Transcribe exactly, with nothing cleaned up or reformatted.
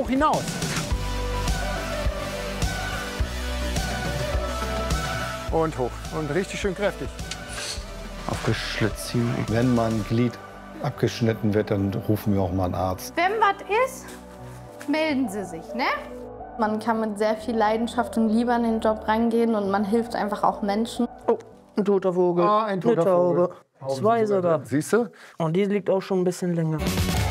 hoch hinaus. Und hoch. Und richtig schön kräftig. Aufgeschlitzt ziehen. Wenn mal ein Glied abgeschnitten wird, dann rufen wir auch mal einen Arzt. Wenn was ist, melden Sie sich, ne? Man kann mit sehr viel Leidenschaft und Liebe an den Job rangehen und man hilft einfach auch Menschen. Oh, ein toter Vogel. Ah, ein toter Eine Taube. Vogel. Zwei sogar. Siehst du? Und die liegt auch schon ein bisschen länger.